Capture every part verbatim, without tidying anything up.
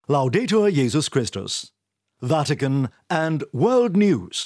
Laudetur Jesus Christus. Vatican and World News.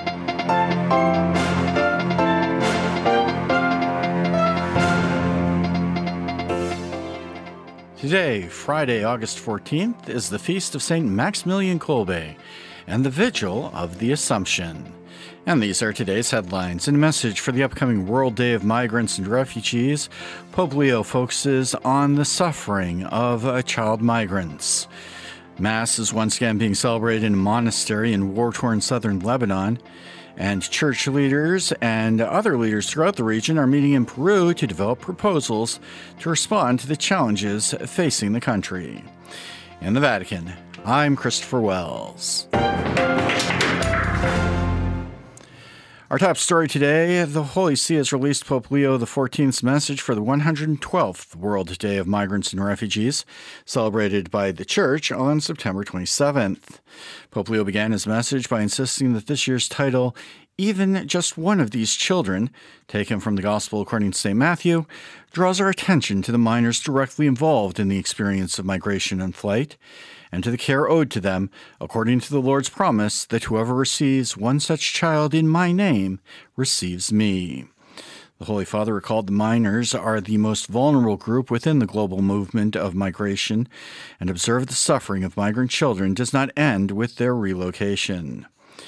Today, Friday, August fourteenth, is the feast of Saint Maximilian Kolbe and the Vigil of the Assumption. And these are today's headlines. In a message for the upcoming World Day of Migrants and Refugees, Pope Leo focuses on the suffering of uh, child migrants. Mass is once again being celebrated in a monastery in war-torn southern Lebanon, and church leaders and other leaders throughout the region are meeting in Peru to develop proposals to respond to the challenges facing the country. In the Vatican, I'm Christopher Wells. Our top story today, the Holy See has released Pope Leo the fourteenth's message for the one hundred twelfth World Day of Migrants and Refugees, celebrated by the Church on September twenty-seventh. Pope Leo began his message by insisting that this year's title, Even Just One of These Children, taken from the Gospel according to Saint Matthew, draws our attention to the minors directly involved in the experience of migration and flight, and to the care owed to them, according to the Lord's promise that whoever receives one such child in my name receives me. The Holy Father recalled the minors are the most vulnerable group within the global movement of migration, and observed the suffering of migrant children does not end with their relocation.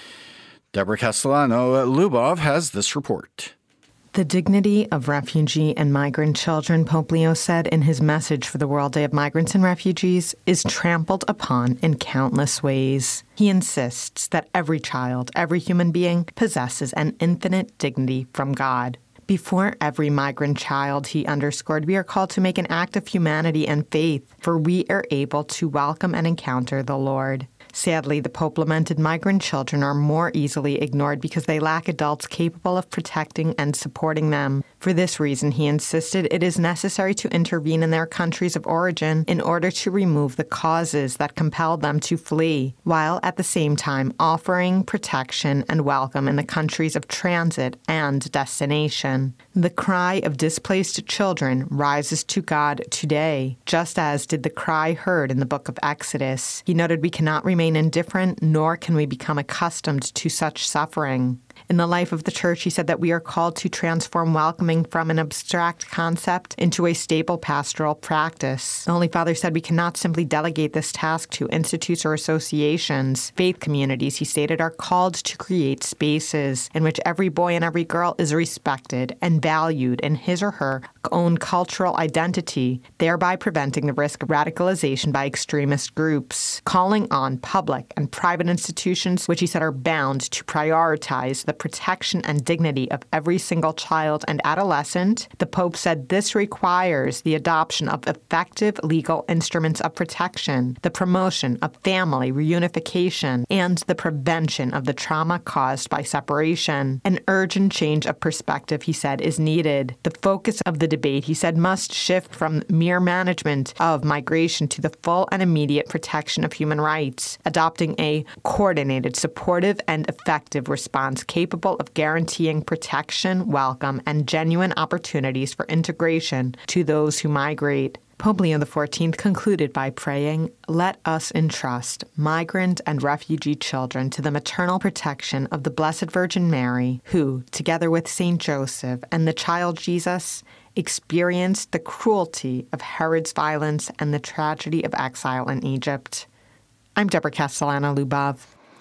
Deborah Castellano-Lubov has this report. The dignity of refugee and migrant children, Pope Leo said in his message for the World Day of Migrants and Refugees, is trampled upon in countless ways. He insists that every child, every human being, possesses an infinite dignity from God. Before every migrant child, he underscored, we are called to make an act of humanity and faith, for we are able to welcome and encounter the Lord. Sadly, the Pope lamented migrant children are more easily ignored because they lack adults capable of protecting and supporting them. For this reason, he insisted it is necessary to intervene in their countries of origin in order to remove the causes that compelled them to flee, while at the same time offering protection and welcome in the countries of transit and destination. The cry of displaced children rises to God today, just as did the cry heard in the book of Exodus. He noted we cannot remain indifferent, nor can we become accustomed to such suffering. In the life of the Church, he said that we are called to transform welcoming from an abstract concept into a stable pastoral practice. The Holy Father said we cannot simply delegate this task to institutes or associations. Faith communities, he stated, are called to create spaces in which every boy and every girl is respected and valued in his or her own cultural identity, thereby preventing the risk of radicalization by extremist groups. Calling on public and private institutions, which he said are bound to prioritize the protection and dignity of every single child and adolescent, the Pope said this requires the adoption of effective legal instruments of protection, the promotion of family reunification, and the prevention of the trauma caused by separation. An urgent change of perspective, he said, is needed. The focus of the debate, he said, must shift from mere management of migration to the full and immediate protection of human rights, adopting a coordinated, supportive, and effective response capable of guaranteeing protection, welcome, and genuine opportunities for integration to those who migrate. Pope Leo the fourteenth concluded by praying, "Let us entrust migrant and refugee children to the maternal protection of the Blessed Virgin Mary, who, together with Saint Joseph and the child Jesus, experienced the cruelty of Herod's violence and the tragedy of exile in Egypt." I'm Deborah Castellano-Lubov.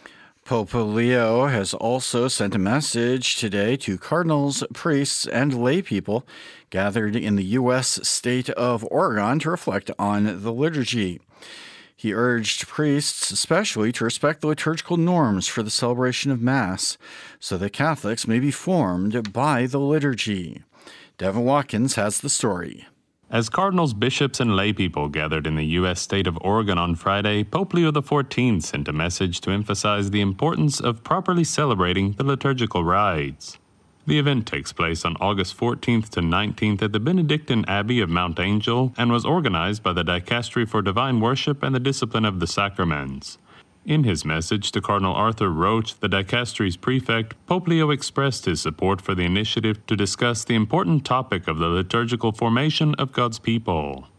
Pope Leo has also sent a message today to cardinals, priests, and lay people gathered in the U S state of Oregon to reflect on the liturgy. He urged priests especially to respect the liturgical norms for the celebration of Mass so that Catholics may be formed by the liturgy. Devin Watkins has the story. As cardinals, bishops, and laypeople gathered in the U S state of Oregon on Friday, Pope Leo the fourteenth sent a message to emphasize the importance of properly celebrating the liturgical rites. The event takes place on August fourteenth to nineteenth at the Benedictine Abbey of Mount Angel and was organized by the Dicastery for Divine Worship and the Discipline of the Sacraments. In his message to Cardinal Arthur Roach, the dicastery's prefect, Pope Leo expressed his support for the initiative to discuss the important topic of the liturgical formation of God's people.